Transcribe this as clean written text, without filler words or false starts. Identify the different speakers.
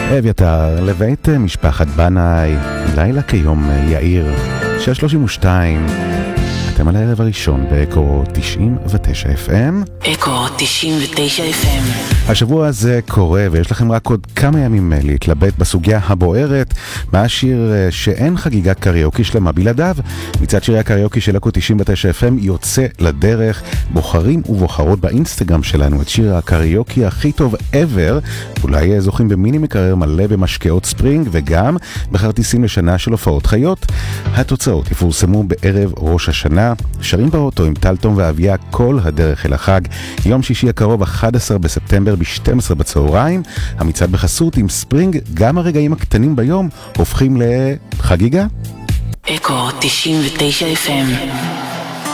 Speaker 1: אביתר לבית משפחת בנאי, לילה כיום יאיר, 6:32. אתם על הערב הראשון באקו 99 FM.
Speaker 2: אקו 99 FM.
Speaker 1: השבוע הזה קורה ויש לכם רק עוד כמה ימים להתלבט בסוגיה הבוערת, מהשיר שאין חגיגת קריוקי שלמה בלעדיו. מצד שירי הקריוקי של אקו 99 FM יוצא לדרך. בוחרים ובוחרות באינסטגרם שלנו את שיר הקריוקי הכי טוב ever. אולי זוכים במיני מקרר מלא במשקאות ספרינג וגם בכרטיסים לשנה של הופעות חיות. התוצאות יפורסמו בערב ראש השנה. שרים באוטו עם טלטום ואביה כל הדרך אל החג. יום שישי הקרוב 11 בספטמבר ב-12 בצהריים. המצעד בחסות עם ספרינג, גם הרגעים הקטנים ביום הופכים לחגיגה.
Speaker 2: אקו 99 FM.